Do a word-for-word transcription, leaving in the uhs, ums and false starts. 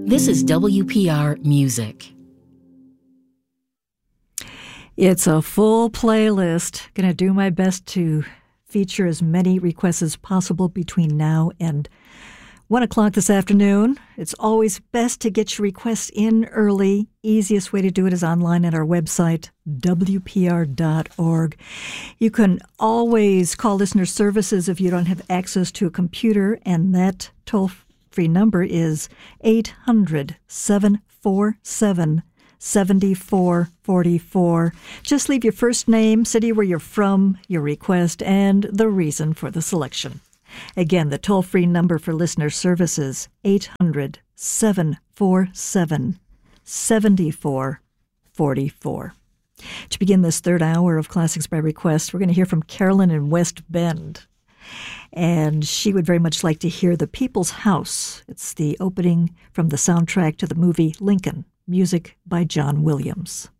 This is W P R Music. It's a full playlist. Going to do my best to feature as many requests as possible between now and one o'clock this afternoon. It's always best to get your requests in early. Easiest way to do it is online at our website, W P R dot org. You can always call listener services if you don't have access to a computer, and that toll-free number is eight hundred, seven four seven, seven four four four. Just leave your first name, city where you're from, your request, and the reason for the selection. Again, the toll-free number for listener services, eight hundred, seven four seven, seven four four four. To begin this third hour of Classics by Request, we're going to hear from Carolyn in West Bend. And she would very much like to hear The People's House. It's the opening from the soundtrack to the movie Lincoln, music by John Williams.